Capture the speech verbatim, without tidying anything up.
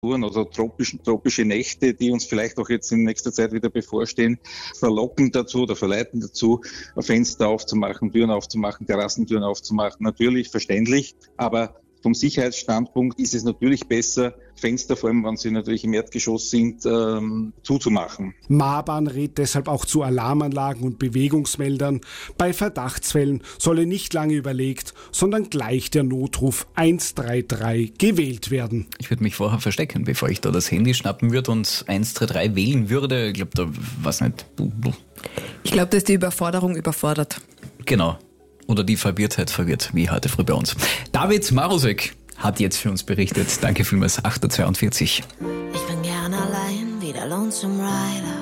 Temperaturen oder tropischen, tropische Nächte, die uns vielleicht auch jetzt in nächster Zeit wieder bevorstehen, verlocken dazu oder verleiten dazu, Fenster aufzumachen, Türen aufzumachen, Terrassentüren aufzumachen. Natürlich, verständlich, aber vom Sicherheitsstandpunkt ist es natürlich besser, Fenster, vor allem wenn sie natürlich im Erdgeschoss sind, ähm, zuzumachen. Mabahn rät deshalb auch zu Alarmanlagen und Bewegungsmeldern. Bei Verdachtsfällen solle nicht lange überlegt, sondern gleich der Notruf eins drei drei gewählt werden. Ich würde mich vorher verstecken, bevor ich da das Handy schnappen würde und eins drei drei wählen würde. Ich glaube, da weiß nicht. Ich glaube, dass die Überforderung überfordert. Genau. Oder die Verwirrtheit verwirrt, wie heute früh bei uns. David Marusek hat jetzt für uns berichtet. Danke vielmals, acht Uhr zweiundvierzig. Ich bin gern allein wie der Lonesome Rider.